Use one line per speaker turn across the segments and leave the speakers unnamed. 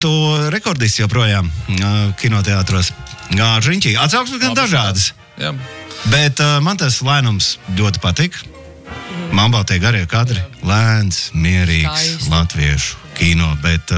Tu rekordists joprojām kinoteātros. Gāžiņķī. Atsauksmes gan dažādas.
Jā.
Bet man tas lēnums ļoti patīk. Man vēl tie garie kadri. Lēns, mierīgs, latviešu kino, bet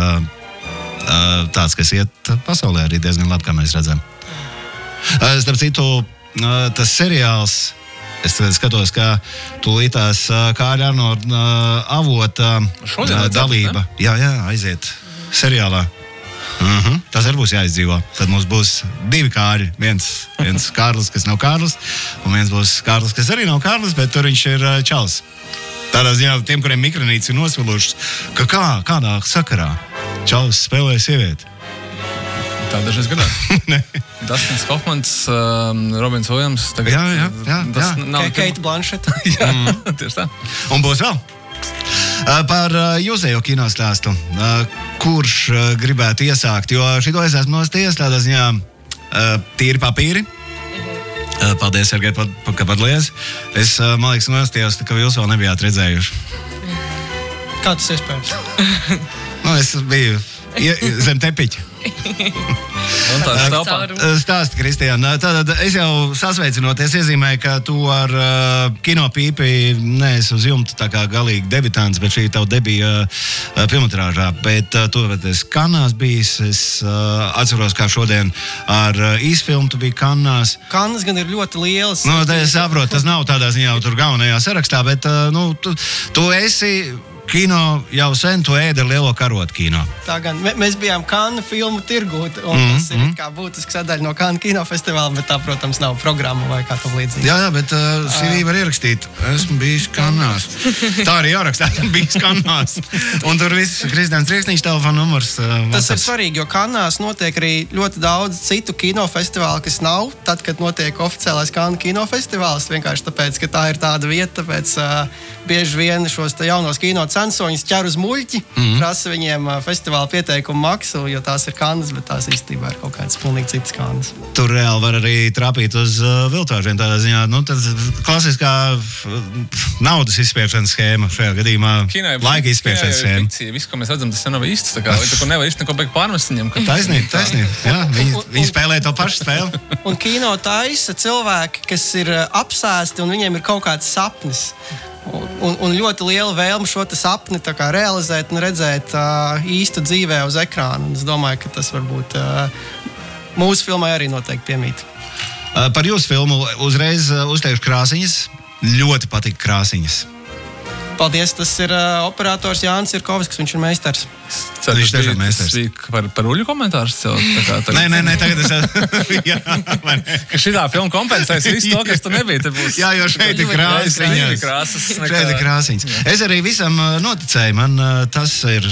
tāds, kas iet pasaulē arī diezgan labi, kā mēs redzam. Starp citu, tas seriāls, es skatos, ka tūlītās Kārļa Arnolda avota dalība. Jā, aiziet seriālā. Tas arī būs jāizdzīvo. Tad mums būs divi Kārļi. Viens Kārlis, kas nav Kārlis, un viens būs Kārlis, kas arī nav Kārlis, bet tur viņš ir čals. Tādā ziņā tiem, kuriem mikronīts ir nosvilušas, ka kādā sakarā čals spēlē sievieti.
Tā dažreiz gadās. Dustins Hoffmans, Robins Williams.
Jā.
Kate Blanchett.
Jā, tieši tā.
Un būs vēl. Par jūsējo kinostāstu. Kurš gribētu iesākt? Jo šito es esmu nostājies tādā ziņā tīri papīri. Paldies, Sergei, ka padalījies. Es, man liekas, nostājos, ka jūs vēl nebijāt redzējuši.
Kā tas iespējams?
Es biju zem tepiķa.
Un tā stāpā.
Stāsti, Kristiāna. Tātad es jau sasveicinoties iezīmēju, ka tu ar kino pīpi neesi uz jumta tā kā galīgi debitants, bet šī tavu debija filmatrāžā. Bet tu esi Kannās bijis. Es atceros, kā šodien ar īsfilmu tu biji Kannās.
Kannas gan ir ļoti lielas.
Tā es saprotu, tas nav tādā ziņā tur galvenajā sarakstā, bet tu esi... Kino jau sen tu ēdi ar lielo karotu kino.
Tā gan. Mēs bijām Kannu filmu tirgū, un tas ir kā būtiska sadaļa no Kannu kinofestivāla, bet tā, protams, nav programma vai kā tam līdzīgi.
Jā, bet CV var ierakstīt. Esmu bijis Kannās. Tā arī jārakstā, bijis Kannās. Un tur viss Kristiāns Riekstiņš telefona numurs.
Tas ir svarīgi, jo Kannās notiek arī ļoti daudz citu kinofestivālu, kas nav tad, kad notiek oficiālais Kannu kinofestivāls. Vienkārši tāpēc, ka tā ir tāda vieta, tāpēc bieži vien šos jaunos kino censoņus ķer uz muļķi, prasa viņiem festivāla pieteikumu maksu, jo tās ir Kannas, bet tās īstenībā ir kaut kādas pilnīgi citas Kannas.
Tur reāli var arī trāpīt uz viltošiem tādā ziņā. Tas klasiskā naudas izspiešanas schēma šajā gadījumā. Laika izspiešanas schēma.
Fikcija, viss, ko mēs redzam, tas jau nav īsts. Tā kā nevar īsti neko beigt pārmest viņam.
Taisnība. Jā, viņi spēlē to pašu spēli.
Un kino taisa cilvēki, kas ir apsēsti un viņiem ir kaut kāds sapnis. Un ļoti liela vēlme šo sapni realizēt un redzēt īstu dzīvē uz ekrāna. Un es domāju, ka tas varbūt mūsu filmai arī noteikti piemīt.
Par jūsu filmu uzreiz uzteikšu krāsiņas. Ļoti patīk krāsiņas.
Paldies, tas ir operators Jānis Irkovskis, viņš ir meistars.
Viņš tiešām meistars.
Par uļu komentārus jau?
Nē, tagad es... Jā,
ka šitā filma kompensēs visu to, kas tu nebija.
Jā, jo šeit ir krāsiņas. Šeit ir krāsiņas. Es arī visam noticēju. Man tas ir...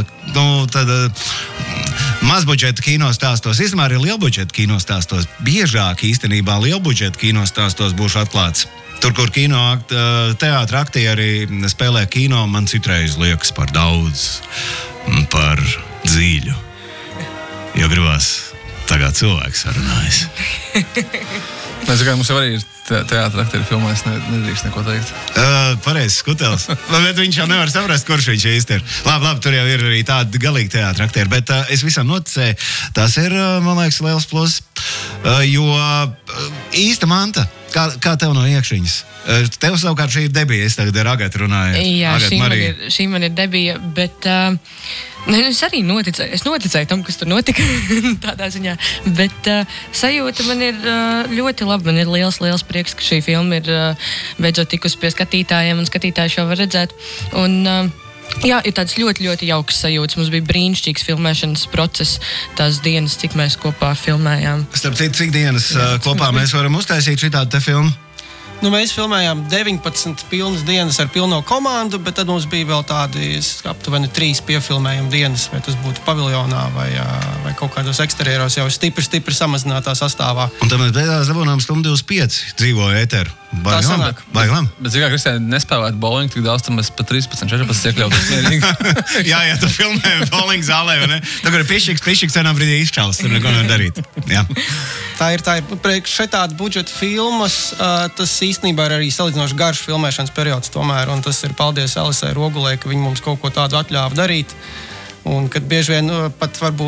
mazbudžeta kinostāstos, īstenībā arī lielbudžeta kinostāstos. Biežāk īstenībā lielbudžeta kinostāstos būšu atklāts. Tur, kur teātra aktieri spēlē kino, man citreiz liekas par daudz, par dziļu. Jo gribās tagad cilvēks sarunājas.
Es domāju, mums jau arī ir teātra aktieri filmā, es nedrīkst neko teikt.
Pareizs skutelis. Bet viņš jau nevar saprast, kurš viņš īsti ir. Labi, tur jau ir arī tādi galīgi teātra aktieri, bet es visam noticēju. Tas ir, man liekas, liels plus. Jo īsta manta, kā tev no iekšiņas? Tev savukārt šī ir debija, es tagad ar Agatu runāju.
Jā, šī man ir debija, bet es arī noticēju. Es noticēju tam, kas tur notika tādā ziņā, bet sajūta man ir ļoti laba. Man ir liels prieks, ka šī filma ir beidzot tikusi pie skatītājiem, un skatītāji šo var redzēt. Un jā, ir tāds ļoti jauks sajūts. Mums bija brīnišķīgs filmēšanas process, tās dienas, cik mēs kopā filmējām.
Starp citu, cik dienas kopā mēs varam uztaisīt šitādu te filmu?
Mēs filmējām 19 pilnas dienas ar pilno komandu, bet tad mums bija vēl tādi aptuveni 3 piefilmējuma dienas, vai tas būtu paviljonā vai kaut kādos eksterieros jau stipri samazinātā sastāvā. Un
tad mēs beigās dabūnām 1:25 dzīvo ēteru.
Tā sanāk.
Baiglam.
Bet, kā Kristiāna nespēlēt bowling tik daudz, tad mēs pa 13-14 iekļautos mierīgi.
Jā, tu filmē bowling zālē, vai ne? Tā kā ir pišķiks vienā brīdī izčals, tur neko nevar darīt. Jā.
Tā ir. Priekš šeit budžeta filmas, tas īstenībā ir arī salīdzinoši garš filmēšanas periods tomēr, un tas ir paldies Elisai Rogulē, ka viņi mums kaut ko tādu atļāva darīt. Un kad bieži vien pat varbūt